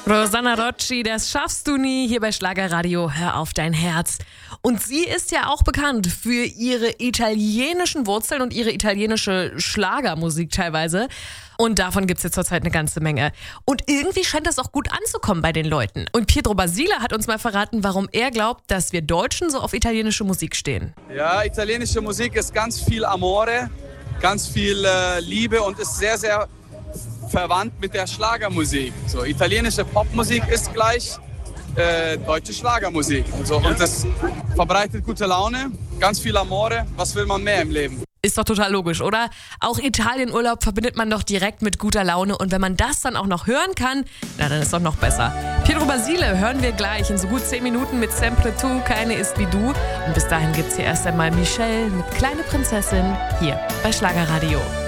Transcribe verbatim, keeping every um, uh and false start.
Rosanna Rocci, das schaffst du nie, hier bei Schlagerradio, hör auf dein Herz. Und sie ist ja auch bekannt für ihre italienischen Wurzeln und ihre italienische Schlagermusik teilweise. Und davon gibt es jetzt zurzeit eine ganze Menge. Und irgendwie scheint das auch gut anzukommen bei den Leuten. Und Pietro Basile hat uns mal verraten, warum er glaubt, dass wir Deutschen so auf italienische Musik stehen. Ja, italienische Musik ist ganz viel Amore, ganz viel äh, Liebe und ist sehr, sehr verwandt mit der Schlagermusik. So, italienische Popmusik ist gleich äh, deutsche Schlagermusik. Und, so. Und das verbreitet gute Laune, ganz viel Amore. Was will man mehr im Leben? Ist doch total logisch, oder? Auch Italienurlaub verbindet man doch direkt mit guter Laune. Und wenn man das dann auch noch hören kann, na, dann ist doch noch besser. Pietro Basile hören wir gleich in so gut zehn Minuten mit Sempre Tu, keine ist wie du. Und bis dahin gibt's hier erst einmal Michelle mit Kleine Prinzessin hier bei Schlagerradio.